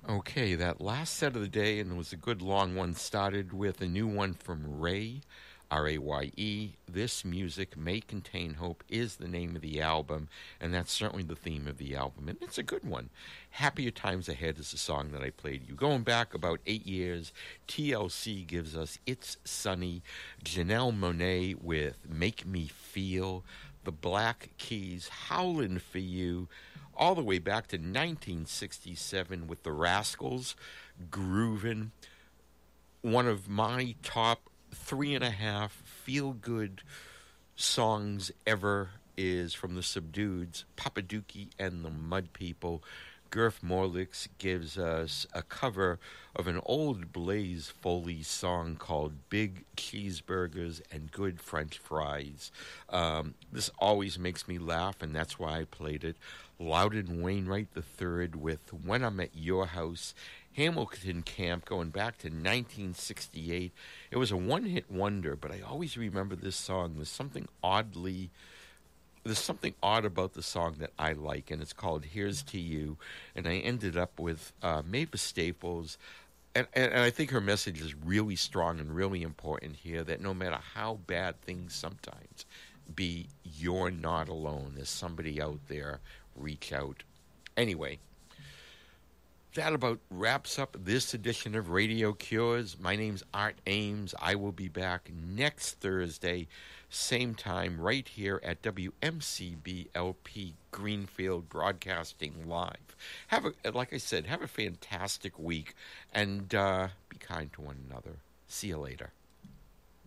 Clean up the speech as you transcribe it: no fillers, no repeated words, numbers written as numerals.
Okay, that last set of the day, and it was a good long one, started with a new one from Ray, Raye. This Music May Contain Hope is the name of the album, and that's certainly the theme of the album, and it's a good one. Happier Times Ahead is the song that I played you. Going back about 8 years, TLC gives us It's Sunny, Janelle Monáe with Make Me Feel, the Black Keys, Howlin' for You, all the way back to 1967 with the Rascals, Groovin', one of my top 3.5 feel good songs ever is from the Subdueds, Papa Dookie and the Mud People. Gurf Morlix gives us a cover of an old Blaze Foley song called Big Cheeseburgers and Good French Fries. This always makes me laugh, and that's why I played it. Loudon Wainwright III with When I'm at Your House. Hamilton Camp going back to 1968. It was a one-hit wonder, but I always remember this song. There's something odd about the song that I like, and it's called Here's to You. And I ended up with Mavis Staples. And I think her message is really strong and really important here, that no matter how bad things sometimes be, you're not alone. There's somebody out there. Reach out. Anyway, that about wraps up this edition of Radio Cures. My name's Art Ames. I will be back next Thursday, same time, right here at WMCBLP Greenfield Broadcasting Live. Like I said, have a fantastic week, and be kind to one another. See you later.